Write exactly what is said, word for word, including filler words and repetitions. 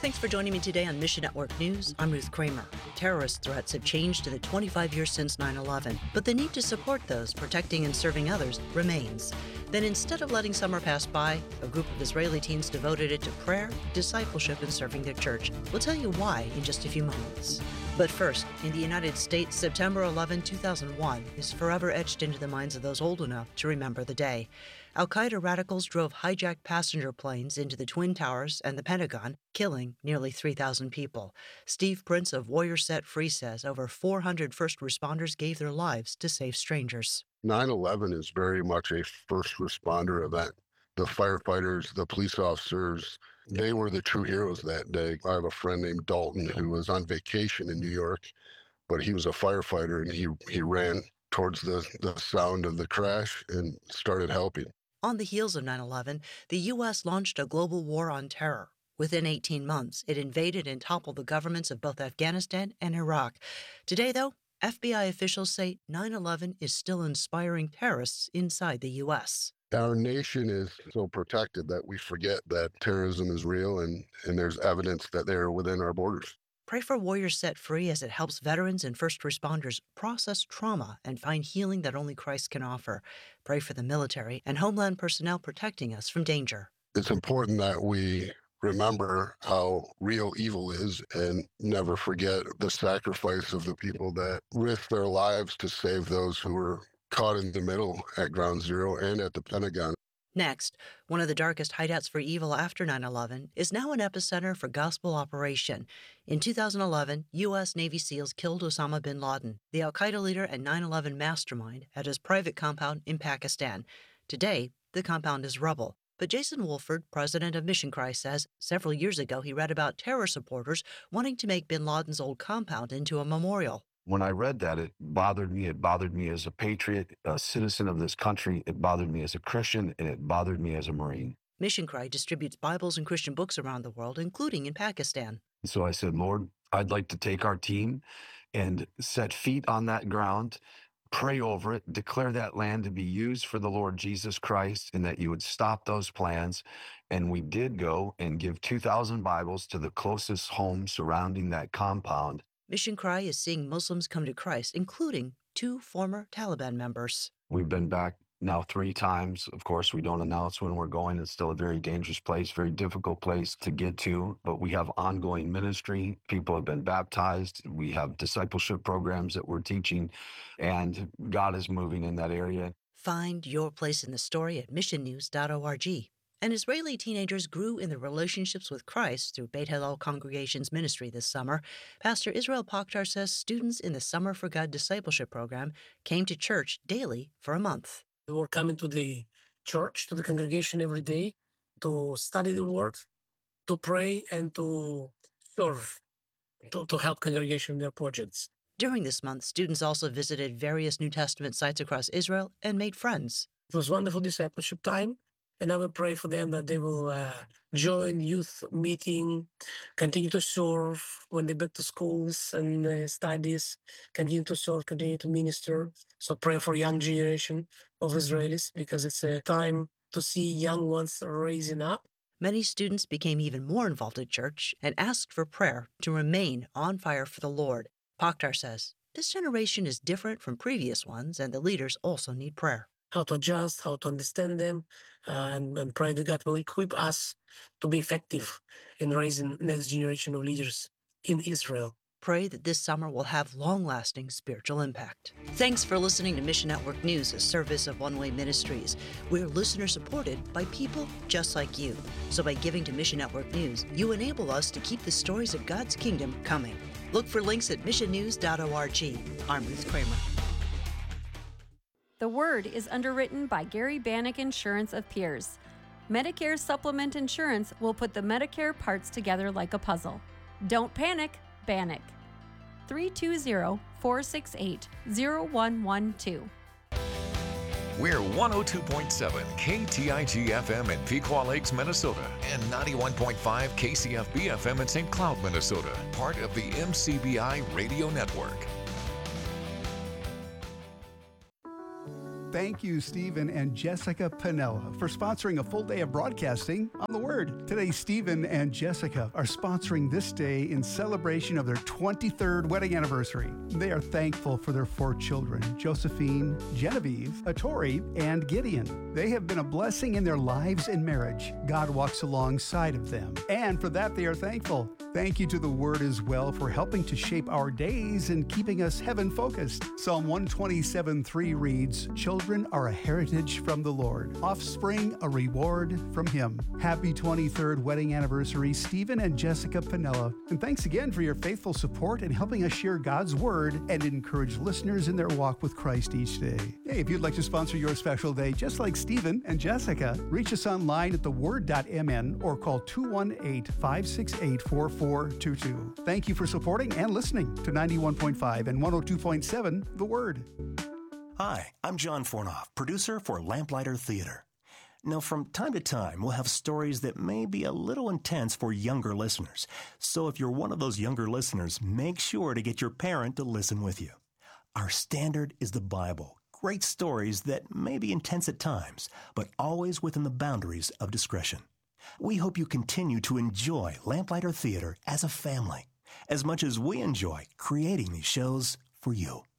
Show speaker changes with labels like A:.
A: Thanks for joining me today on Mission Network News. I'm Ruth Kramer. Terrorist threats have changed in the twenty-five years since nine eleven, but the need to support those protecting and serving others remains. Then instead of letting summer pass by, a group of Israeli teens devoted it to prayer, discipleship, and serving their church. We'll tell you why in just a few moments. But first, in the United States, September eleventh, two thousand one is forever etched into the minds of those old enough to remember the day. Al-Qaeda radicals drove hijacked passenger planes into the Twin Towers and the Pentagon, killing nearly three thousand people. Steve Prince of Warrior Set Free says over four hundred first responders gave their lives to save strangers.
B: nine eleven is very much a first responder event. The firefighters, the police officers, they were the true heroes that day. I have a friend named Dalton who was on vacation in New York, but he was a firefighter, and he, he ran towards the, the sound of the crash and started helping.
A: On the heels of nine eleven, the U S launched a global war on terror. Within eighteen months, it invaded and toppled the governments of both Afghanistan and Iraq. Today, though, F B I officials say nine eleven is still inspiring terrorists inside the U S.
B: Our nation is so protected that we forget that terrorism is real, and, and there's evidence that they're within our borders.
A: Pray for Warriors Set Free as it helps veterans and first responders process trauma and find healing that only Christ can offer. Pray for the military and homeland personnel protecting us from danger.
B: It's important that we remember how real evil is and never forget the sacrifice of the people that risked their lives to save those who were caught in the middle at Ground Zero and at the Pentagon.
A: Next, one of the darkest hideouts for evil after nine eleven is now an epicenter for gospel operation. In two thousand eleven, U S Navy SEALs killed Osama bin Laden, the al-Qaeda leader and nine eleven mastermind, at his private compound in Pakistan. Today, the compound is rubble. But Jason Wolford, president of Mission Cry, says several years ago he read about terror supporters wanting to make bin Laden's old compound into a memorial.
C: When I read that, it bothered me. It bothered me as a patriot, a citizen of this country. It bothered me as a Christian, and it bothered me as a Marine.
A: Mission Cry distributes Bibles and Christian books around the world, including in Pakistan.
C: So I said, Lord, I'd like to take our team and set feet on that ground, pray over it, declare that land to be used for the Lord Jesus Christ, and that you would stop those plans. And we did go and give two thousand Bibles to the closest home surrounding that compound.
A: Mission Cry is seeing Muslims come to Christ, including two former Taliban members.
C: We've been back now three times. Of course, we don't announce when we're going. It's still a very dangerous place, very difficult place to get to. But we have ongoing ministry. People have been baptized. We have discipleship programs that we're teaching, and God is moving in that area.
A: Find your place in the story at mission news dot org. And Israeli teenagers grew in their relationships with Christ through Beit Hillel Congregation's ministry this summer. Pastor Israel Pokhtar says students in the Summer for God discipleship program came to church daily for a month.
D: We were coming to the church, to the congregation every day to study the Word, to pray, and to serve, to, to help congregation in their projects.
A: During this month, students also visited various New Testament sites across Israel and made friends.
D: It was wonderful discipleship time. And I will pray for them that they will uh, join youth meeting, continue to serve when they back to schools and uh, studies, continue to serve, continue to minister. So pray for young generation of Israelis, because it's a time to see young ones raising up.
A: Many students became even more involved at church and asked for prayer to remain on fire for the Lord. Pokhtar says this generation is different from previous ones, and the leaders also need prayer.
D: How to adjust, how to understand them, uh, and, and pray that God will equip us to be effective in raising next generation of leaders in Israel.
A: Pray that this summer will have long-lasting spiritual impact. Thanks for listening to Mission Network News, a service of One Way Ministries. We're listener-supported by people just like you. So by giving to Mission Network News, you enable us to keep the stories of God's kingdom coming. Look for links at mission news dot org. I'm Ruth Kramer.
E: The Word is underwritten by Gary Bannock Insurance of Pierce. Medicare Supplement Insurance will put the Medicare parts together like a puzzle. Don't panic, Bannock. three two zero, four six eight, zero one one two.
F: We're one oh two point seven K T I G F M in Pequot Lakes, Minnesota, and ninety-one point five K C F B F M in Saint Cloud, Minnesota, part of the M C B I radio network.
G: Thank you, Stephen and Jessica Pinella, for sponsoring a full day of broadcasting on The Word. Today, Stephen and Jessica are sponsoring this day in celebration of their twenty-third wedding anniversary. They are thankful for their four children, Josephine, Genevieve, Atori, and Gideon. They have been a blessing in their lives and marriage. God walks alongside of them, and for that they are thankful. Thank you to The Word as well for helping to shape our days and keeping us heaven-focused. Psalm one twenty-seven three reads, "Children are a heritage from the Lord, offspring a reward from Him." Happy twenty-third wedding anniversary, Stephen and Jessica Pinella. And thanks again for your faithful support in helping us share God's Word and encourage listeners in their walk with Christ each day. Hey, if you'd like to sponsor your special day, just like Stephen and Jessica, reach us online at the word dot m n or call two one eight, five six eight, four four two two. Thank you for supporting and listening to ninety-one point five and one oh two point seven The Word.
H: Hi, I'm John Fornoff, producer for Lamplighter Theater. Now, from time to time, we'll have stories that may be a little intense for younger listeners. So if you're one of those younger listeners, make sure to get your parent to listen with you. Our standard is the Bible. Great stories that may be intense at times, but always within the boundaries of discretion. We hope you continue to enjoy Lamplighter Theater as a family, as much as we enjoy creating these shows for you.